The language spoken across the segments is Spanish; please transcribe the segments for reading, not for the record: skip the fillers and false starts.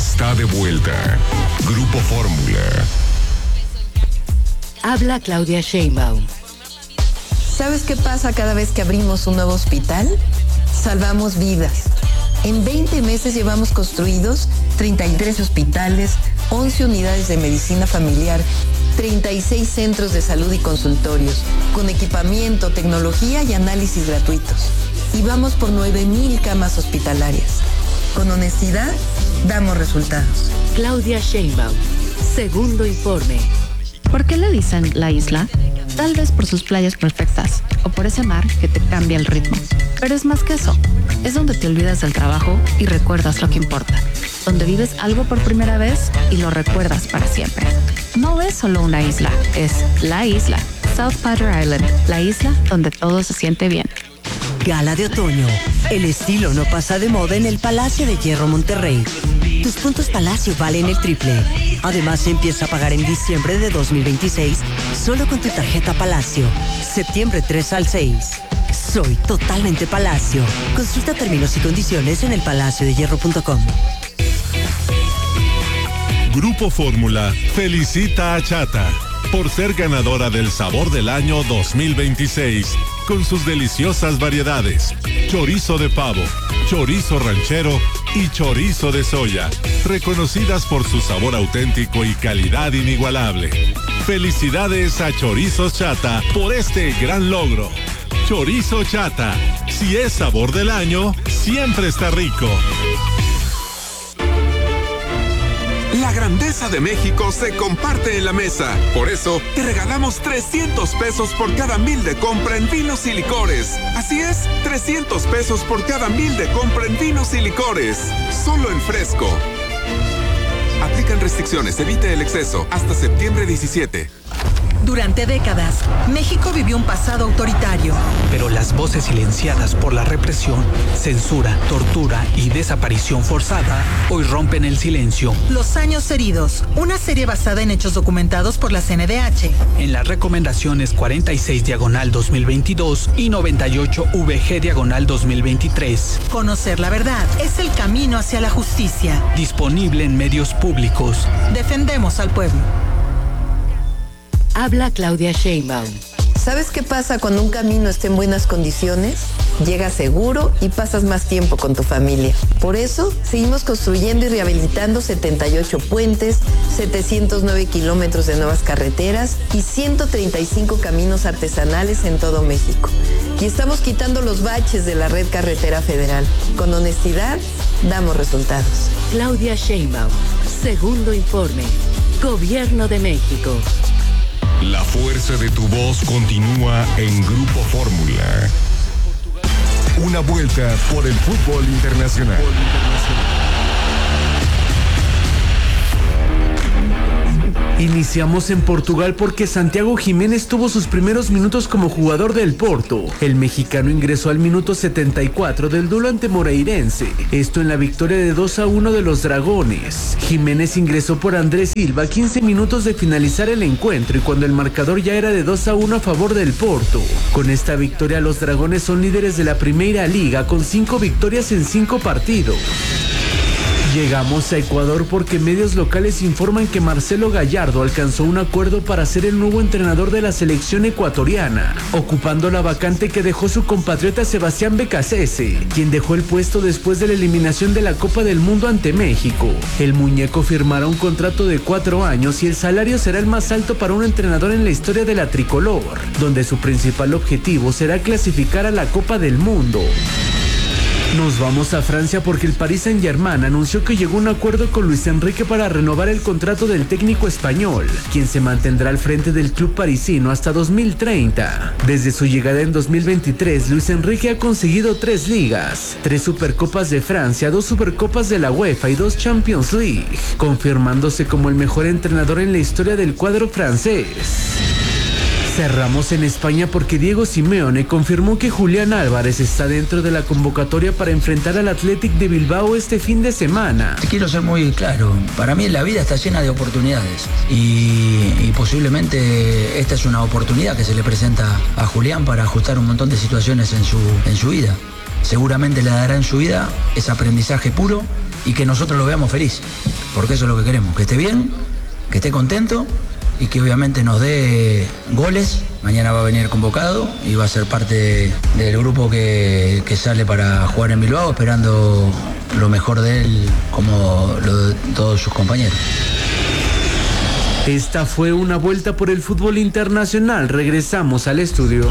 está de vuelta. Grupo Fórmula. Habla Claudia Sheinbaum. ¿Sabes qué pasa cada vez que abrimos un nuevo hospital? Salvamos vidas. En 20 meses llevamos construidos 33 hospitales, 11 unidades de medicina familiar, 36 centros de salud y consultorios, con equipamiento, tecnología y análisis gratuitos. Y vamos por 9,000 camas hospitalarias. Con honestidad, damos resultados. Claudia Sheinbaum, segundo informe. ¿Por qué le dicen la isla? Tal vez por sus playas perfectas o por ese mar que te cambia el ritmo. Pero es más que eso. Es donde te olvidas del trabajo y recuerdas lo que importa. Donde vives algo por primera vez y lo recuerdas para siempre. No es solo una isla, es la isla. South Padre Island, la isla donde todo se siente bien. Gala de otoño. El estilo no pasa de moda en el Palacio de Hierro Monterrey. Tus puntos Palacio valen el triple. Además, se empieza a pagar en diciembre de 2026 solo con tu tarjeta Palacio. Septiembre 3 al 6. Soy totalmente Palacio. Consulta términos y condiciones en elpalaciodehierro.com. Grupo Fórmula felicita a Chata por ser ganadora del Sabor del Año 2026 con sus deliciosas variedades: chorizo de pavo, chorizo ranchero y chorizo de soya, reconocidas por su sabor auténtico y calidad inigualable. Felicidades a Chorizos Chata por este gran logro. Chorizo Chata, si es sabor del año, siempre está rico. La grandeza de México se comparte en la mesa. Por eso, te regalamos 300 pesos por cada 1,000 de compra en vinos y licores. Así es, 300 pesos por cada 1,000 de compra en vinos y licores. Solo en Fresco. Aplican restricciones, evite el exceso. Hasta septiembre 17. Durante décadas, México vivió un pasado autoritario. Pero las voces silenciadas por la represión, censura, tortura y desaparición forzada hoy rompen el silencio. Los años heridos, una serie basada en hechos documentados por la CNDH. En las recomendaciones 46/2022 y 98/VG/2023. Conocer la verdad es el camino hacia la justicia. Disponible en medios públicos. Defendemos al pueblo. Habla Claudia Sheinbaum. ¿Sabes qué pasa cuando un camino está en buenas condiciones? Llegas seguro y pasas más tiempo con tu familia. Por eso, seguimos construyendo y rehabilitando 78 puentes, 709 kilómetros de nuevas carreteras y 135 caminos artesanales en todo México. Y estamos quitando los baches de la red carretera federal. Con honestidad, damos resultados. Claudia Sheinbaum, segundo informe. Gobierno de México. La fuerza de tu voz continúa en Grupo Fórmula. Una vuelta por el fútbol internacional. Iniciamos en Portugal porque Santiago Jiménez tuvo sus primeros minutos como jugador del Porto. El mexicano ingresó al minuto 74 del duelo ante Moreirense, esto en la victoria de 2-1 de los Dragones. Jiménez ingresó por Andrés Silva a 15 minutos de finalizar el encuentro y cuando el marcador ya era de 2-1 a favor del Porto. Con esta victoria los Dragones son líderes de la Primeira Liga con 5 victorias en 5 partidos. Llegamos a Ecuador porque medios locales informan que Marcelo Gallardo alcanzó un acuerdo para ser el nuevo entrenador de la selección ecuatoriana, ocupando la vacante que dejó su compatriota Sebastián Becasese, quien dejó el puesto después de la eliminación de la Copa del Mundo ante México. El muñeco firmará un contrato de 4 años y el salario será el más alto para un entrenador en la historia de la tricolor, donde su principal objetivo será clasificar a la Copa del Mundo. Nos vamos a Francia porque el Paris Saint-Germain anunció que llegó a un acuerdo con Luis Enrique para renovar el contrato del técnico español, quien se mantendrá al frente del club parisino hasta 2030. Desde su llegada en 2023, Luis Enrique ha conseguido 3 ligas, 3 Supercopas de Francia, 2 Supercopas de la UEFA y 2 Champions League, confirmándose como el mejor entrenador en la historia del cuadro francés. Cerramos en España porque Diego Simeone confirmó que Julián Álvarez está dentro de la convocatoria para enfrentar al Athletic de Bilbao este fin de semana. Quiero ser muy claro, para mí la vida está llena de oportunidades y posiblemente esta es una oportunidad que se le presenta a Julián para ajustar un montón de situaciones en su vida. seguramente le dará en su vida, es aprendizaje puro y que nosotros lo veamos feliz, porque eso es lo que queremos, que esté bien, que esté contento y que obviamente nos dé goles. Mañana va a venir convocado y va a ser parte del grupo que sale para jugar en Bilbao, esperando lo mejor de él como lo de todos sus compañeros. Esta fue una vuelta por el fútbol internacional. Regresamos al estudio.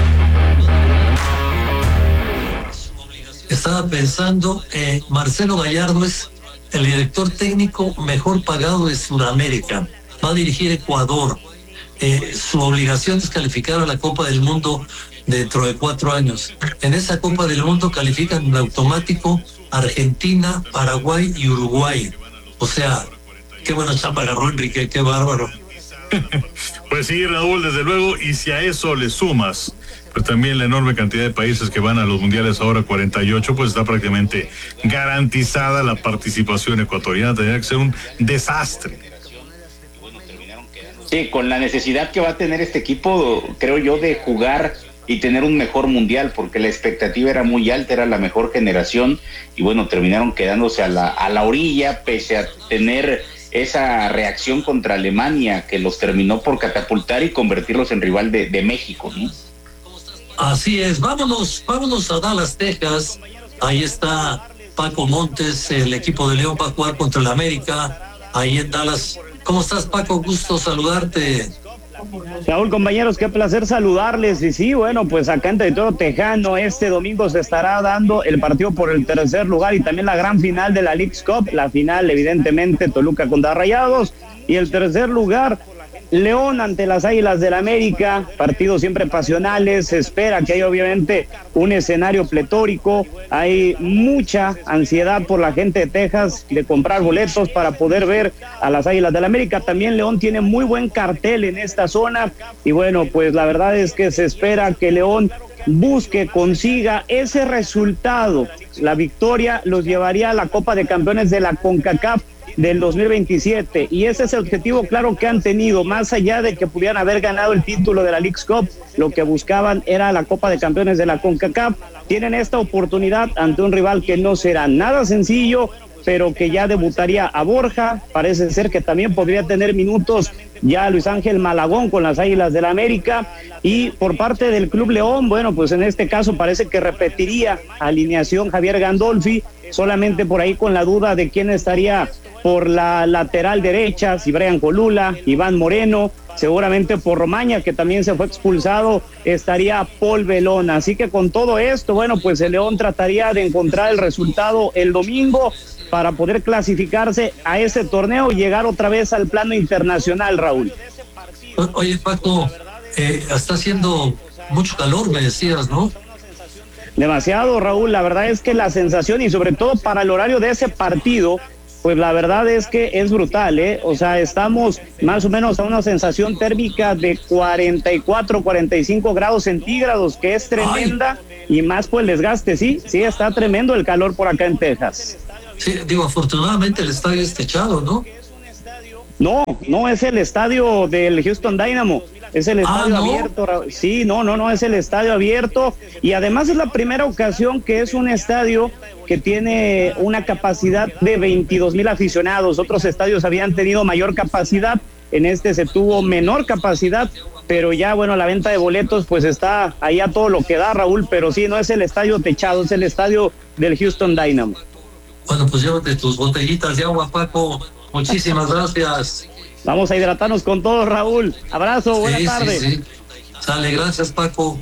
Estaba pensando, Marcelo Gallardo es el director técnico mejor pagado de Sudamérica. Va a dirigir Ecuador. Su obligación es calificar a la Copa del Mundo dentro de 4 años. En esa Copa del Mundo califican en automático Argentina, Paraguay y Uruguay. O sea, qué buena chamba agarró Enrique, qué bárbaro. Pues sí, Raúl, desde luego, y si a eso le sumas pues también la enorme cantidad de países que van a los mundiales ahora, 48, pues está prácticamente garantizada la participación ecuatoriana. Tendría que ser un desastre. Sí, con la necesidad que va a tener este equipo, creo yo, de jugar y tener un mejor mundial, porque la expectativa era muy alta, era la mejor generación, y bueno, terminaron quedándose a la orilla, pese a tener esa reacción contra Alemania, que los terminó por catapultar y convertirlos en rival de México, ¿no? Así es, vámonos a Dallas, Texas. Ahí está Paco Montes, el equipo de León va a jugar contra el América, ahí en Dallas. ¿Cómo estás, Paco? Gusto saludarte. Raúl, compañeros, qué placer saludarles. Y sí, bueno, pues acá en territorio tejano, este domingo se estará dando el partido por el tercer lugar y también la gran final de la Leagues Cup. La final, evidentemente, Toluca contra Rayados. Y el tercer lugar, León ante las Águilas del América, partidos siempre pasionales. Se espera que haya obviamente un escenario pletórico. Hay mucha ansiedad por la gente de Texas de comprar boletos para poder ver a las Águilas del América. También León tiene muy buen cartel en esta zona y bueno, pues la verdad es que se espera que León consiga ese resultado. La victoria los llevaría a la Copa de Campeones de la CONCACAF del 2027 y ese es el objetivo claro que han tenido, más allá de que pudieran haber ganado el título de la Leagues Cup. Lo que buscaban era la Copa de Campeones de la CONCACAF. Tienen esta oportunidad ante un rival que no será nada sencillo, pero que ya debutaría a Borja. Parece ser que también podría tener minutos ya Luis Ángel Malagón con las Águilas del América. Y por parte del Club León, bueno, pues en este caso parece que repetiría alineación Javier Gandolfi, solamente por ahí con la duda de quién estaría por la lateral derecha, si Brian Colula, Iván Moreno, seguramente por Romaña, que también se fue expulsado, estaría Paul Velona. Así que con todo esto, bueno, pues el León trataría de encontrar el resultado el domingo para poder clasificarse a ese torneo y llegar otra vez al plano internacional, Raúl. Oye, Paco, está haciendo mucho calor, me decías, ¿no? Demasiado, Raúl. La verdad es que la sensación, y sobre todo para el horario de ese partido, pues la verdad es que es brutal, ¿eh? O sea, estamos más o menos a una sensación térmica de 44, 45 grados centígrados, que es tremenda. Ay. Y más por el desgaste, sí, está tremendo el calor por acá en Texas. Sí, digo, afortunadamente el estadio es techado, ¿no? No es el estadio del Houston Dynamo, es el estadio abierto. Sí, no, es el estadio abierto y además es la primera ocasión que es un estadio que tiene una capacidad de 22,000 aficionados. Otros estadios habían tenido mayor capacidad, en este se tuvo menor capacidad, pero ya, bueno, la venta de boletos pues está ahí a todo lo que da, Raúl, pero sí, no es el estadio techado, es el estadio del Houston Dynamo. Bueno, pues llévate tus botellitas de agua, Paco. Muchísimas gracias. Vamos a hidratarnos con todo, Raúl. Abrazo, buena tarde. Sí. Sale, gracias, Paco.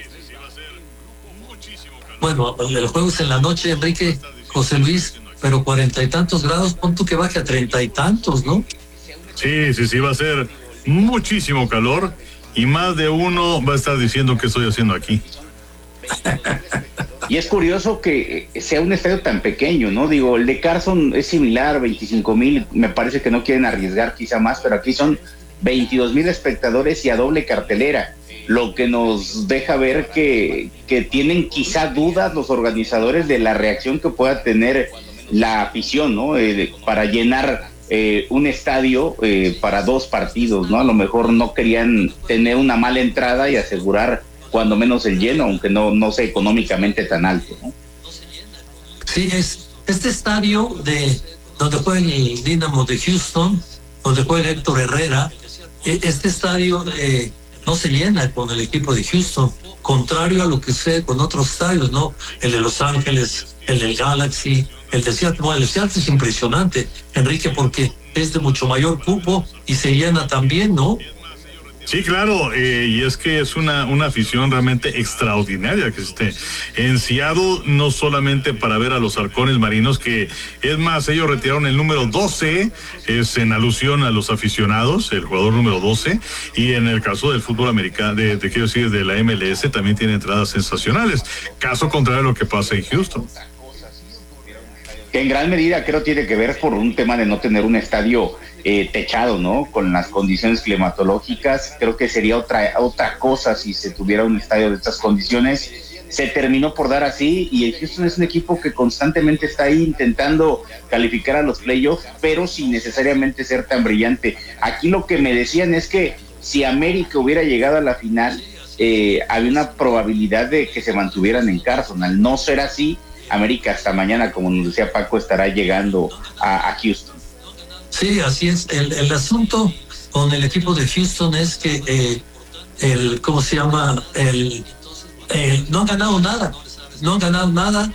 Bueno, el juego es en la noche, Enrique, José Luis, pero 40 y tantos grados, pon tú que baje a 30 y tantos, ¿no? Sí, va a ser muchísimo calor y más de uno va a estar diciendo qué estoy haciendo aquí. Y es curioso que sea un estadio tan pequeño, ¿no? Digo, el de Carson es similar, 25,000, me parece que no quieren arriesgar quizá más, pero aquí son 22,000 espectadores y a doble cartelera, lo que nos deja ver que tienen quizá dudas los organizadores de la reacción que pueda tener la afición, ¿no? Para llenar un estadio para 2 partidos, ¿no? A lo mejor no querían tener una mala entrada y asegurar cuando menos el lleno, aunque no sea económicamente tan alto, ¿no? Sí, es este estadio donde juega el Dynamo de Houston, donde juega Héctor Herrera. Este estadio no se llena con el equipo de Houston, contrario a lo que sucede con otros estadios, ¿no? El de Los Ángeles, el del Galaxy, el de Seattle. Bueno, el de Seattle es impresionante, Enrique, porque es de mucho mayor cupo y se llena también, ¿no? Sí, claro, y es que es una afición realmente extraordinaria que esté en Seattle, no solamente para ver a los halcones marinos, que es más, ellos retiraron el número 12, es en alusión a los aficionados, el jugador número 12, y en el caso del fútbol americano, quiero decir, de la MLS, también tiene entradas sensacionales, caso contrario a lo que pasa en Houston. Que en gran medida creo tiene que ver por un tema de no tener un estadio techado, ¿no? Con las condiciones climatológicas, creo que sería otra cosa si se tuviera un estadio de estas condiciones. Se terminó por dar así, y el Houston es un equipo que constantemente está ahí intentando calificar a los playoffs, pero sin necesariamente ser tan brillante. Aquí lo que me decían es que si América hubiera llegado a la final, había una probabilidad de que se mantuvieran en Carson. Al no ser así, América hasta mañana, como nos decía Paco, estará llegando a Houston. Sí, así es. El asunto con el equipo de Houston es que ¿cómo se llama? No han ganado nada,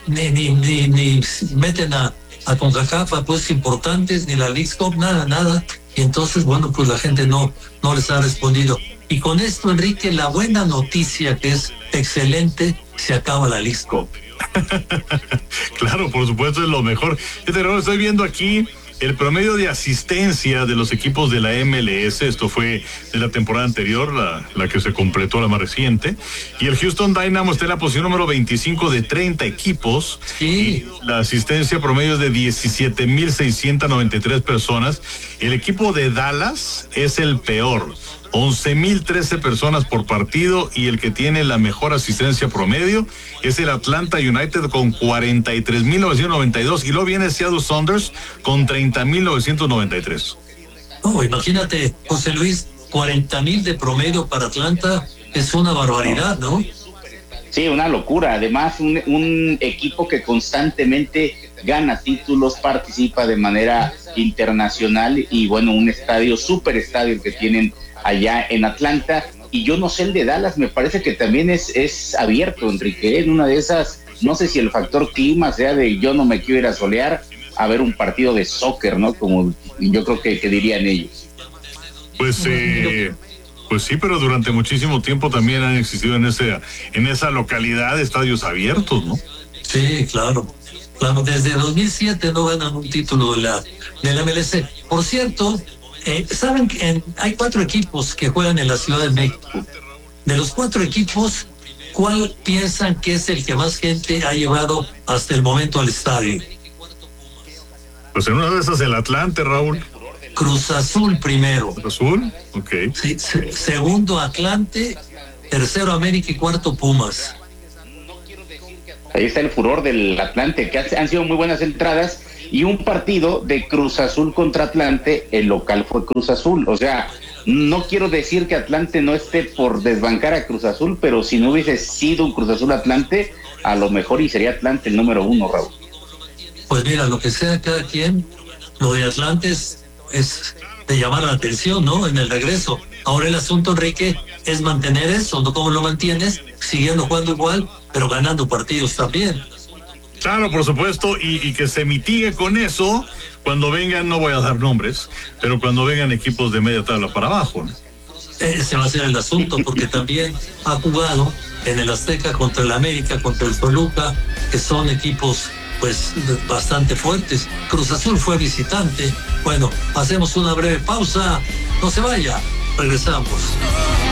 ni meten a CONCACAF a puestos importantes, ni la Leagues Cup, nada. Y entonces, bueno, pues la gente no les ha respondido. Y con esto, Enrique, la buena noticia, que es excelente, se acaba la Leagues Cup. Claro, por supuesto, es lo mejor. Estoy viendo aquí el promedio de asistencia de los equipos de la MLS. Esto fue de la temporada anterior, la que se completó, la más reciente. Y el Houston Dynamo está en la posición número 25 de 30 equipos. Sí. Y la asistencia promedio es de 17,693 personas. El equipo de Dallas es el peor. 11,013 personas por partido, y el que tiene la mejor asistencia promedio es el Atlanta United con 43,992, y luego viene Seattle Sounders con 30,993. No, imagínate, José Luis, 40,000 de promedio para Atlanta es una barbaridad, ¿no? Sí, una locura. Además, un equipo que constantemente gana títulos, participa de manera internacional, y bueno, un super estadio que tienen allá en Atlanta. Y yo no sé, el de Dallas me parece que también es abierto, Enrique. En una de esas, no sé si el factor clima sea de yo no me quiero ir a solear a ver un partido de soccer, ¿no? Como yo creo que dirían ellos. Pues sí, pero durante muchísimo tiempo también han existido en esa localidad estadios abiertos, ¿no? Sí, claro. Desde 2007 no ganan un título de la MLS. Por cierto, saben que hay 4 equipos que juegan en la Ciudad de México. De los 4 equipos, ¿cuál piensan que es el que más gente ha llevado hasta el momento al estadio? Pues en una de esas el Atlante, Raúl. Cruz Azul primero. ¿Cruz Azul? Ok. Sí, segundo Atlante, tercero América y cuarto Pumas. Ahí está el furor del Atlante, que han sido muy buenas entradas, y un partido de Cruz Azul contra Atlante, el local fue Cruz Azul. O sea, no quiero decir que Atlante no esté por desbancar a Cruz Azul, pero si no hubiese sido un Cruz Azul Atlante, a lo mejor y sería Atlante el número 1, Raúl. Pues mira, lo que sea cada quien, lo de Atlante es de llamar la atención, ¿no? En el regreso. Ahora el asunto, Enrique, es mantener eso, ¿no? ¿Cómo lo mantienes? Siguiendo jugando igual, pero ganando partidos también. Claro, por supuesto, y que se mitigue con eso cuando vengan, no voy a dar nombres, pero cuando vengan equipos de media tabla para abajo, ¿no? Ese va a ser el asunto, porque también ha jugado en el Azteca contra el América, contra el Toluca, que son equipos pues bastante fuertes. Cruz Azul fue visitante. Bueno, hacemos una breve pausa, no se vaya, regresamos.